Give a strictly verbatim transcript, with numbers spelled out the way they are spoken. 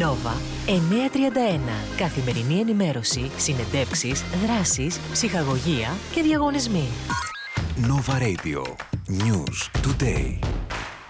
Nova εννιακόσια τριάντα ένα. Καθημερινή ενημέρωση, συνεντεύξεις, δράσεις, ψυχαγωγία και διαγωνισμοί. Nova Radio. News Today.